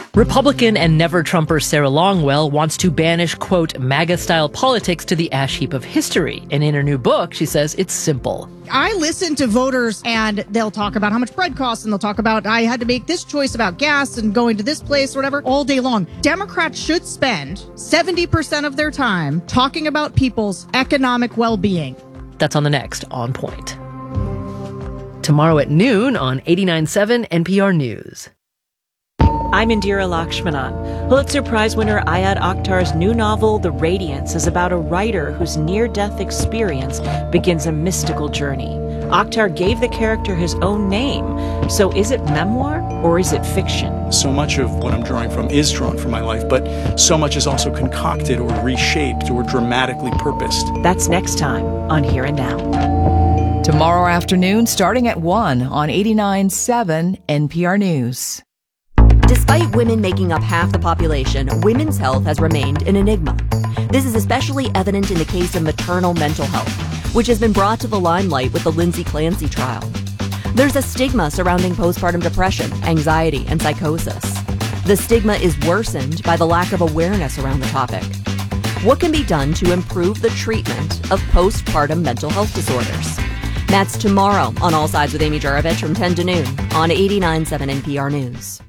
Republican and never-Trumper Sarah Longwell wants to banish, quote, MAGA-style politics to the ash heap of history. And in her new book, she says it's simple. I listen to voters and they'll talk about how much bread costs and they'll talk about I had to make this choice about gas and going to this place or whatever all day long. Democrats should spend 70% of their time talking about people's economic well-being. That's on the next On Point. Tomorrow at noon on 89.7 NPR News. I'm Indira Lakshmanan. Pulitzer Prize winner Ayad Akhtar's new novel, The Radiance, is about a writer whose near-death experience begins a mystical journey. Akhtar gave the character his own name. So is it memoir or is it fiction? So much of what I'm drawing from is drawn from my life, but so much is also concocted or reshaped or dramatically purposed. That's next time on Here and Now. Tomorrow afternoon, starting at 1 on 89.7 NPR News. Despite women making up half the population, women's health has remained an enigma. This is especially evident in the case of maternal mental health, which has been brought to the limelight with the Lindsay Clancy trial. There's a stigma surrounding postpartum depression, anxiety, and psychosis. The stigma is worsened by the lack of awareness around the topic. What can be done to improve the treatment of postpartum mental health disorders? That's tomorrow on All Sides with Amy Juravich from 10 to noon on 89.7 NPR News.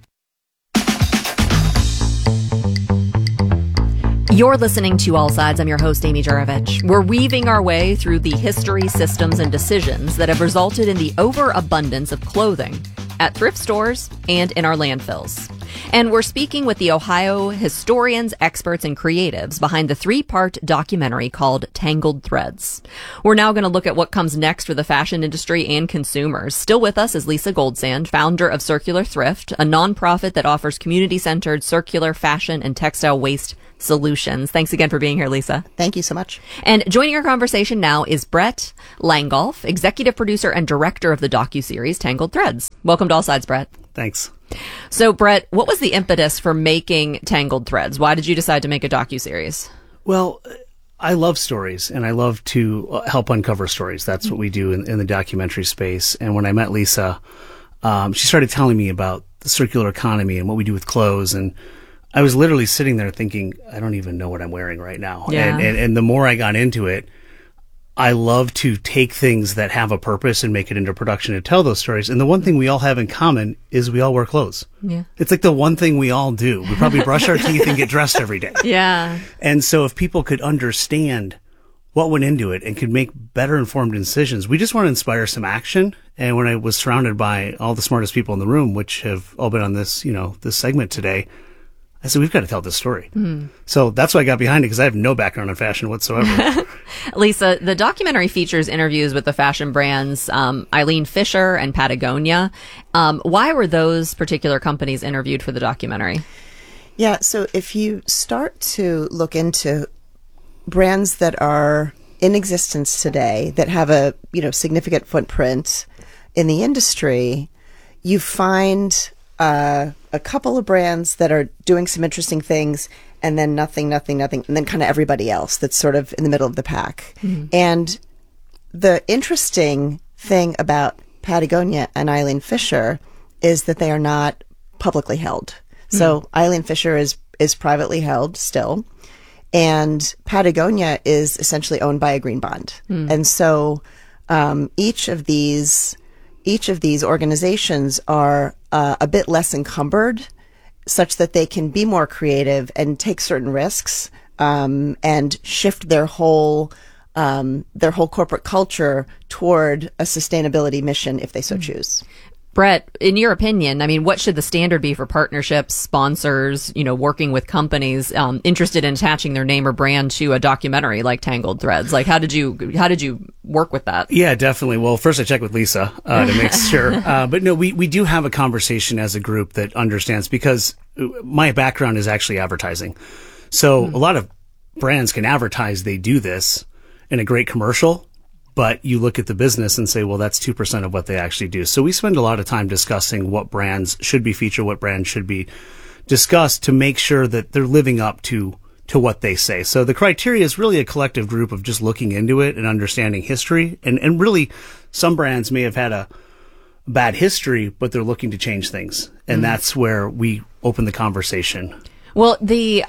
You're listening to All Sides. I'm your host, Amy Juravich. We're weaving our way through the history, systems, and decisions that have resulted in the overabundance of clothing at thrift stores and in our landfills. And we're speaking with the Ohio historians, experts, and creatives behind the 3-part documentary called Tangled Threads. We're now going to look at what comes next for the fashion industry and consumers. Still with us is Lisa Goldsand, founder of Circular Thrift, a nonprofit that offers community-centered circular fashion and textile waste solutions. Thanks again for being here, Lisa. Thank you so much. And joining our conversation now is Brett Langolf, executive producer and director of the docuseries Tangled Threads. Welcome to All Sides, Brett. Thanks. So, Brett, what was the impetus for making Tangled Threads? Why did you decide to make a docuseries? Well, I love stories, and I love to help uncover stories. That's what we do in the documentary space. And when I met Lisa, she started telling me about the circular economy and what we do with clothes. And I was literally sitting there thinking, I don't even know what I'm wearing right now. Yeah. And the more I got into it, I love to take things that have a purpose and make it into production and tell those stories. And the one thing we all have in common is we all wear clothes. Yeah. It's like the one thing we all do. We probably brush our teeth and get dressed every day. Yeah. And so if people could understand what went into it and could make better informed decisions, we just want to inspire some action. And when I was surrounded by all the smartest people in the room, which have all been on this, this segment today, I said, we've got to tell this story. So that's why I got behind it, because I have no background in fashion whatsoever. Lisa, the documentary features interviews with the fashion brands Eileen Fisher and Patagonia. Why were those particular companies interviewed for the documentary? Yeah, so if you start to look into brands that are in existence today that have a significant footprint in the industry, you find a couple of brands that are doing some interesting things, and then nothing, and then kind of everybody else that's sort of in the middle of the pack. And the interesting thing about Patagonia and Eileen Fisher is that they are not publicly held. So Eileen Fisher is privately held still, and Patagonia is essentially owned by a green bond. And so each of these organizations are a bit less encumbered, such that they can be more creative and take certain risks and shift their whole corporate culture toward a sustainability mission if they so choose. Brett, in your opinion, what should the standard be for partnerships, sponsors, working with companies interested in attaching their name or brand to a documentary like Tangled Threads? Like, how did you work with that? Yeah, definitely. Well, first I checked with Lisa to make sure. But no, we do have a conversation as a group that understands, because my background is actually advertising. So a lot of brands can advertise they do this in a great commercial, but you look at the business and say, well, that's 2% of what they actually do. So we spend a lot of time discussing what brands should be featured, what brands should be discussed, to make sure that they're living up to what they say. So the criteria is really a collective group of just looking into it and understanding history. And really, some brands may have had a bad history, but they're looking to change things. And that's where we open the conversation. Well, the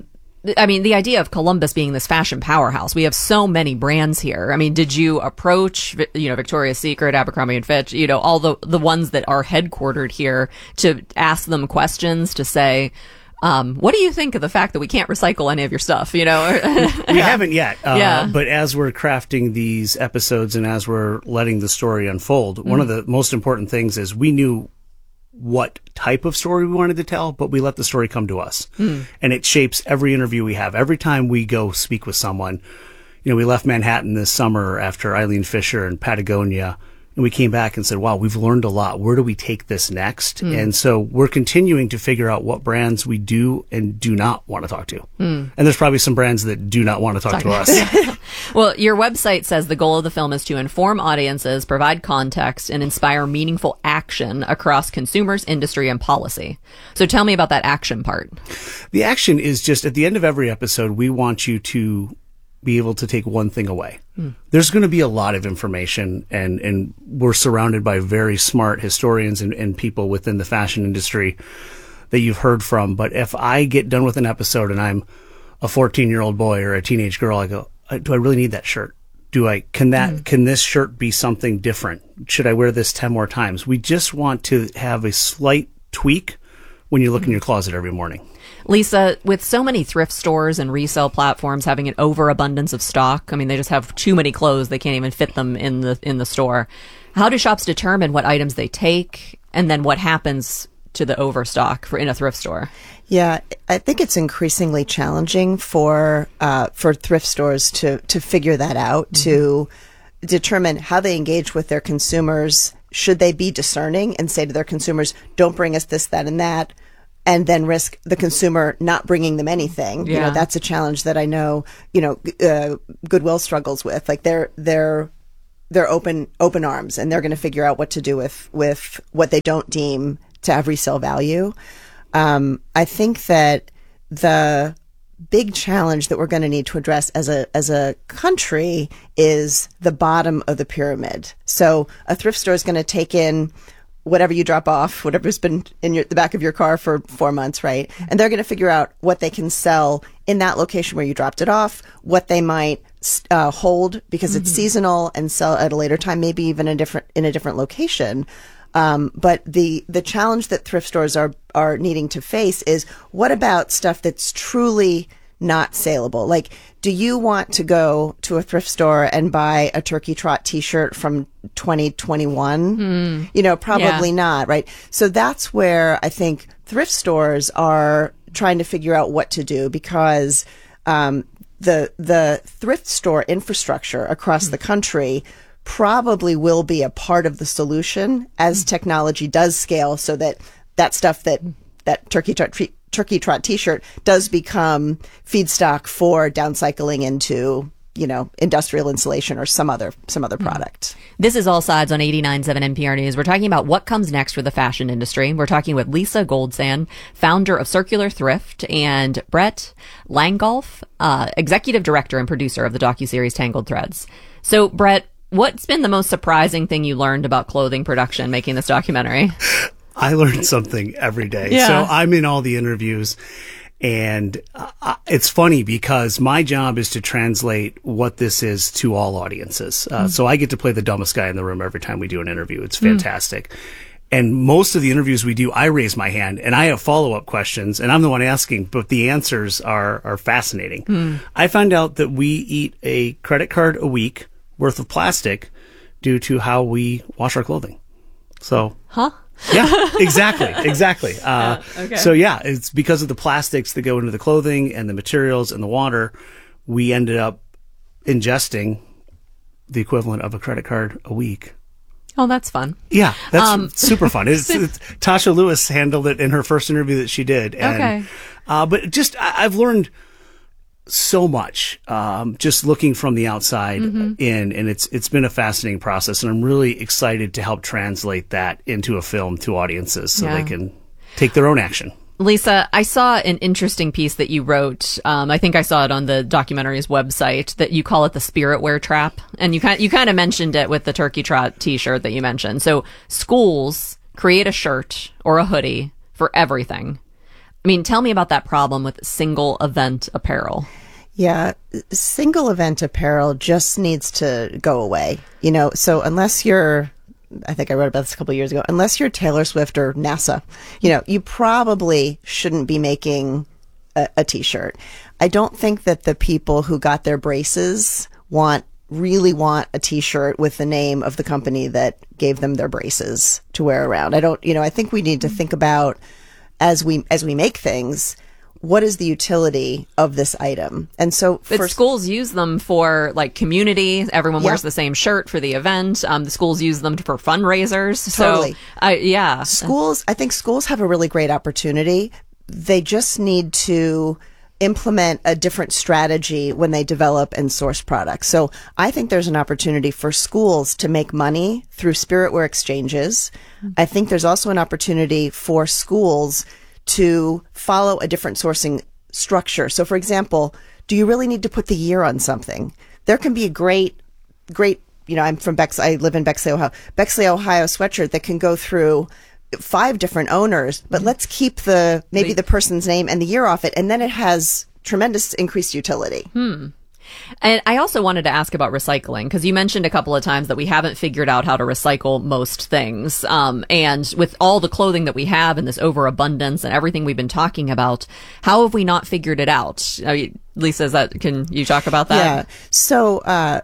idea of Columbus being this fashion powerhouse, we have so many brands here. I mean, did you approach, Victoria's Secret, Abercrombie and Fitch, all the ones that are headquartered here to ask them questions to say, what do you think of the fact that we can't recycle any of your stuff? We haven't yet. Yeah. But as we're crafting these episodes and as we're letting the story unfold, one of the most important things is we knew what type of story we wanted to tell, but we let the story come to us. And it shapes every interview we have. Every time we go speak with someone, we left Manhattan this summer after Eileen Fisher and Patagonia, and we came back and said, wow, we've learned a lot. Where do we take this next? And so we're continuing to figure out what brands we do and do not want to talk to. And there's probably some brands that do not want to talk to us. Well, your website says the goal of the film is to inform audiences, provide context, and inspire meaningful action across consumers, industry, and policy. So tell me about that action part. The action is just at the end of every episode, we want you to be able to take one thing away. There's going to be a lot of information, and we're surrounded by very smart historians and people within the fashion industry that you've heard from. But if I get done with an episode and I'm a 14-year-old boy or a teenage girl, I go, do I really need that shirt? Can this shirt be something different? Should I wear this 10 more times? We just want to have a slight tweak when you look in your closet every morning. Lisa, with so many thrift stores and resale platforms having an overabundance of stock, they just have too many clothes, they can't even fit them in the store. How do shops determine what items they take, and then what happens to the overstock in a thrift store? Yeah, I think it's increasingly challenging for thrift stores to figure that out, to determine how they engage with their consumers. Should they be discerning and say to their consumers, don't bring us this, that, and that, and then risk the consumer not bringing them anything? Yeah. That's a challenge that I know, Goodwill struggles with. Like they're open arms, and they're going to figure out what to do with what they don't deem to have resale value. I think that the big challenge that we're going to need to address as a country is the bottom of the pyramid. So a thrift store is going to take in whatever you drop off, whatever's been in the back of your car for 4 months, right? And they're going to figure out what they can sell in that location where you dropped it off, what they might hold because it's seasonal, and sell at a later time, maybe even in a different location. But the challenge that thrift stores are needing to face is, what about stuff that's truly not saleable? Like, do you want to go to a thrift store and buy a Turkey Trot t-shirt from 2021? Probably not, right? So that's where I think thrift stores are trying to figure out what to do, because the thrift store infrastructure across the country probably will be a part of the solution as technology does scale, so that stuff that Turkey Trot t-shirt does become feedstock for downcycling into, industrial insulation or some other product. This is All Sides on 89.7 NPR News. We're talking about what comes next for the fashion industry. We're talking with Lisa Goldzahn, founder of Circular Thrift, and Brett Langolf, executive director and producer of the docuseries Tangled Threads. So, Brett, what's been the most surprising thing you learned about clothing production making this documentary? I learn something every day. Yeah. So I'm in all the interviews, and it's funny because my job is to translate what this is to all audiences. So I get to play the dumbest guy in the room every time we do an interview. It's fantastic. And most of the interviews we do, I raise my hand and I have follow-up questions, and I'm the one asking, but the answers are fascinating. I found out that we eat a credit card a week worth of plastic due to how we wash our clothing. So, yeah, exactly. Okay. So yeah, it's because of the plastics that go into the clothing and the materials and the water, we ended up ingesting the equivalent of a credit card a week. Oh, that's fun. Yeah, that's super fun. It's Tasha Lewis handled it in her first interview that she did. And, but just, I've learned so much, just looking from the outside in, and it's been a fascinating process, and I'm really excited to help translate that into a film to audiences so they can take their own action. Lisa, I saw an interesting piece that you wrote. I think I saw it on the documentary's website, that you call it the spirit wear trap. And you kind of mentioned it with the Turkey Trot t-shirt that you mentioned. So schools create a shirt or a hoodie for everything. I mean, tell me about that problem with single event apparel. Yeah, single event apparel just needs to go away. So unless you're, I think I wrote about this a couple of years ago, unless you're Taylor Swift or NASA, you probably shouldn't be making a t-shirt. I don't think that the people who got their braces really want a t-shirt with the name of the company that gave them their braces to wear around. I think we need to think about, as we make things, what is the utility of this item? And so but schools use them for like community. Everyone wears the same shirt for the event. The schools use them for fundraisers. Totally. So, I think schools have a really great opportunity. They just need to implement a different strategy when they develop and source products. So I think there's an opportunity for schools to make money through spiritware exchanges. I think there's also an opportunity for schools to follow a different sourcing structure. So for example, do you really need to put the year on something? There can be a great, I'm from I live in Bexley, Ohio sweatshirt that can go through 5 different owners, but let's keep the person's name and the year off it, and then it has tremendous increased utility. And I also wanted to ask about recycling, because you mentioned a couple of times that we haven't figured out how to recycle most things. And with all the clothing that we have and this overabundance and everything we've been talking about, how have we not figured it out? Lisa, can you talk about that? Yeah.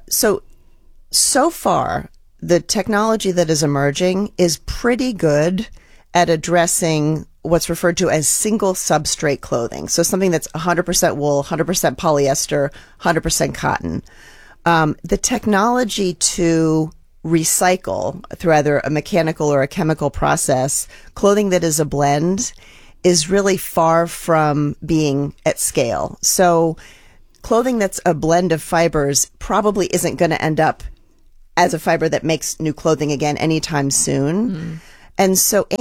So far, the technology that is emerging is pretty good at addressing what's referred to as single substrate clothing. So something that's 100% wool, 100% polyester, 100% cotton. The technology to recycle through either a mechanical or a chemical process clothing that is a blend is really far from being at scale. So clothing that's a blend of fibers probably isn't going to end up as a fiber that makes new clothing again anytime soon. And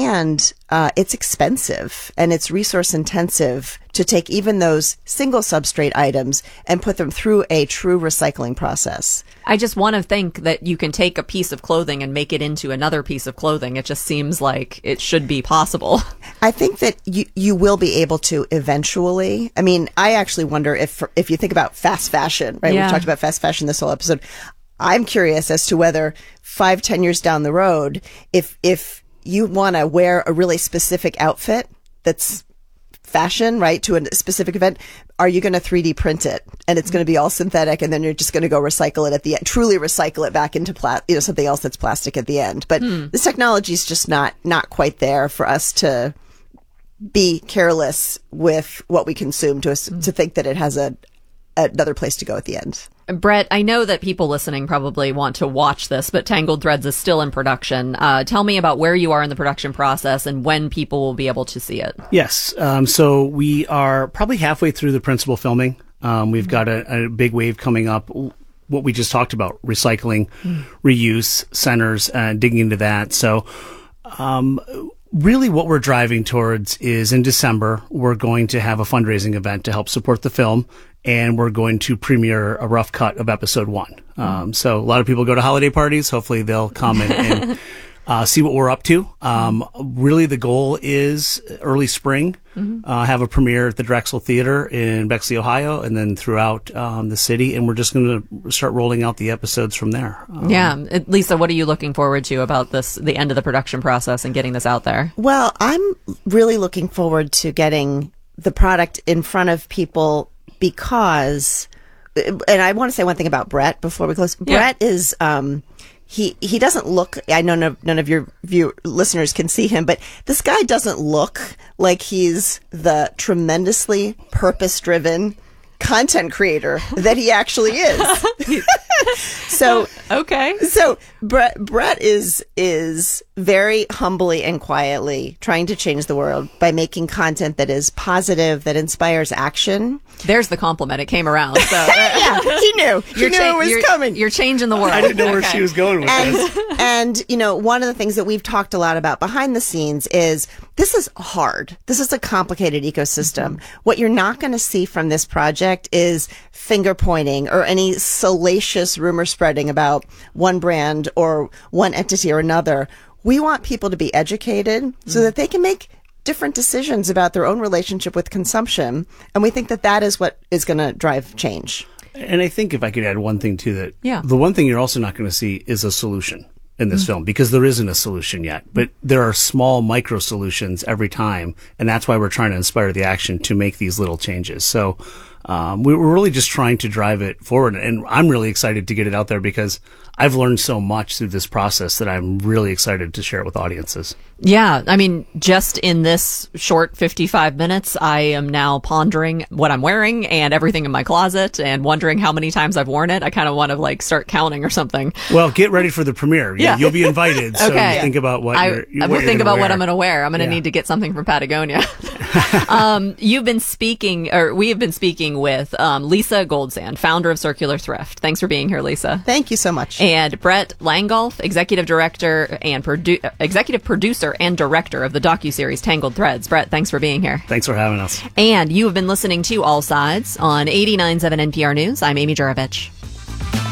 it's expensive and it's resource intensive to take even those single substrate items and put them through a true recycling process. I just want to think that you can take a piece of clothing and make it into another piece of clothing. It just seems like it should be possible. I think that you will be able to eventually. I mean, I actually wonder if you think about fast fashion, right? Yeah. We've talked about fast fashion this whole episode. I'm curious as to whether 5-10 years down the road, if you want to wear a really specific outfit that's fashion, right, to a specific event, are you going to 3D print it and it's going to be all synthetic, and then you're just going to go recycle it at the end, truly recycle it back into something else that's plastic at the end? But this technology is just not quite there for us to be careless with what we consume to think that it has another place to go at the end. Brett, I know that people listening probably want to watch this, but Tangled Threads is still in production. Tell me about where you are in the production process and when people will be able to see it. Yes. So we are probably halfway through the principal filming. We've got a big wave coming up. What we just talked about, recycling, reuse centers, digging into that. So, really what we're driving towards is in December, we're going to have a fundraising event to help support the film, and we're going to premiere a rough cut of episode 1. So a lot of people go to holiday parties. Hopefully they'll come and see what we're up to. Really the goal is early spring, have a premiere at the Drexel Theater in Bexley, Ohio, and then throughout the city. And we're just going to start rolling out the episodes from there. Lisa, what are you looking forward to about the end of the production process and getting this out there? Well, I'm really looking forward to getting the product in front of people because, and I want to say one thing about Brett before we close. Yeah. Brett is, he doesn't look, I know none of your listeners can see him, but this guy doesn't look like he's the tremendously purpose-driven content creator that he actually is. So Brett is very humbly and quietly trying to change the world by making content that is positive, that inspires action. There's the compliment. It came around. So yeah, he knew. He knew it was coming. You're changing the world. I didn't know where she was going with this. And, one of the things that we've talked a lot about behind the scenes is this is hard. This is a complicated ecosystem. What you're not going to see from this project is finger pointing or any salacious rumor spreading about one brand or one entity or another. We want people to be educated so that they can make different decisions about their own relationship with consumption. And we think that that is what is going to drive change. And I think if I could add one thing to that, Yeah. the one thing you're also not going to see is a solution in this film, because there isn't a solution yet. But there are small micro solutions every time, and that's why we're trying to inspire the action to make these little changes. So we're really just trying to drive it forward, and I'm really excited to get it out there because I've learned so much through this process that I'm really excited to share it with audiences. Yeah, I mean, just in this short 55 minutes, I am now pondering what I'm wearing and everything in my closet and wondering how many times I've worn it. I kind of want to like start counting or something. Well, get ready for the premiere. Yeah. You'll be invited. So Okay. think about what I you're will think about wear. what I'm going to wear. I'm going to Yeah. need to get something from Patagonia. You've been speaking, or we have been speaking with Lisa Goldsand, founder of Circular Thrift. Thanks for being here, Lisa. Thank you so much. And Brett Langolf, executive director and executive producer and director of the docuseries Tangled Threads. Brett, thanks for being here. Thanks for having us. And you have been listening to All Sides on 89.7 NPR News. I'm Amy Jurovich.